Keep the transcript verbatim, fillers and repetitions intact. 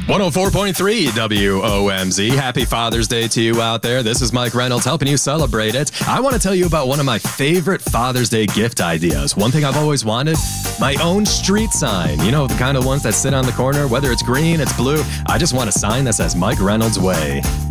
one oh four point three W O M Z. Happy Father's Day to you out there. This is Mike Reynolds helping you celebrate it. I want to tell you about one of my favorite Father's Day gift ideas. One thing I've always wanted, my own street sign. You know, the kind of ones that sit on the corner, whether it's green, it's blue. I just want a sign that says Mike Reynolds Way.